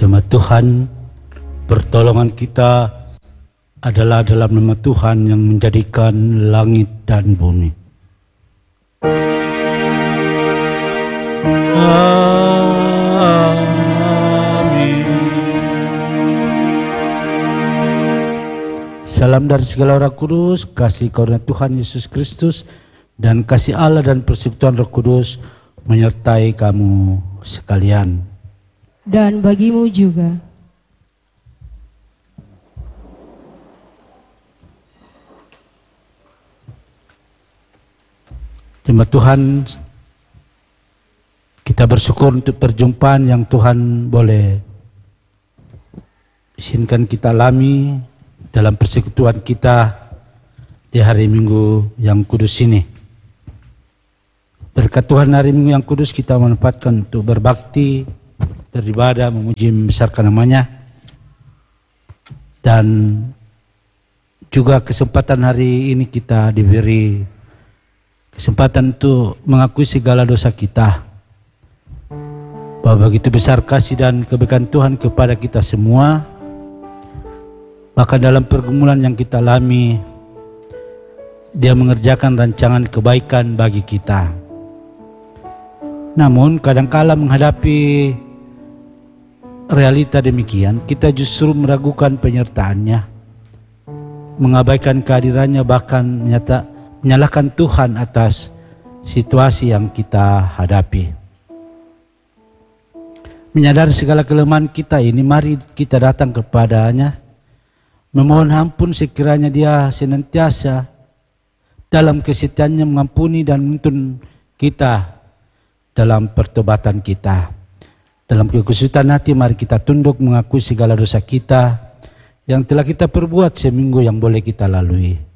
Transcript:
Jemaat Tuhan, pertolongan kita adalah dalam nama Tuhan yang menjadikan langit dan bumi. Amin. Salam dari segala Roh Kudus, kasih karunia Tuhan Yesus Kristus, dan kasih Allah dan persekutuan Roh Kudus menyertai kamu sekalian. Dan bagimu juga. Jemaat Tuhan, kita bersyukur untuk perjumpaan yang Tuhan boleh izinkan kita alami dalam persekutuan kita di hari Minggu yang kudus ini. Berkat Tuhan hari Minggu yang kudus kita manfaatkan untuk berbakti, beribadah, memuji, membesarkan namanya. Dan juga kesempatan hari ini kita diberi kesempatan untuk mengakui segala dosa kita. Bahwa begitu besar kasih dan kebaikan Tuhan kepada kita semua. Maka dalam pergumulan yang kita alami, Dia mengerjakan rancangan kebaikan bagi kita. Namun kadangkala menghadapi realita demikian, kita justru meragukan penyertaan-Nya, mengabaikan kehadirannya, bahkan menyalahkan Tuhan atas situasi yang kita hadapi. Menyadari segala kelemahan kita ini, mari kita datang kepada-Nya, memohon ampun sekiranya Dia senantiasa dalam kesetiaannya mengampuni dan menuntun kita dalam pertobatan kita. Dalam kekusutan hati mari kita tunduk mengakui segala dosa kita yang telah kita perbuat seminggu yang boleh kita lalui.